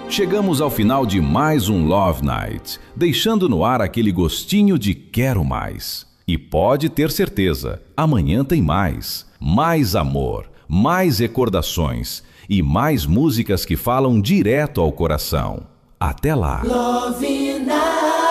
Chegamos ao final de mais um Love Night, deixando no ar aquele gostinho de quero mais. E pode ter certeza, amanhã tem mais. Mais amor, mais recordações e mais músicas que falam direto ao coração. Até lá. Love Night.